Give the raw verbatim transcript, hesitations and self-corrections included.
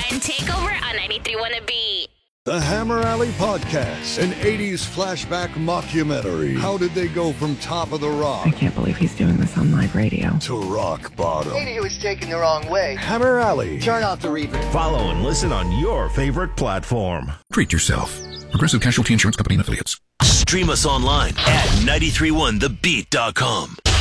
and Takeover on ninety-three point one The Beat. The Hammer Alley Podcast, an eighties flashback mockumentary. How did they go from top of the rock? I can't believe he's doing this on live radio. To rock bottom. Maybe he was taken the wrong way. Hammer Alley. Turn off the reverb. Follow and listen on your favorite platform. Treat yourself. Progressive Casualty Insurance Company and Affiliates. Stream us online at nine three one the beat dot com.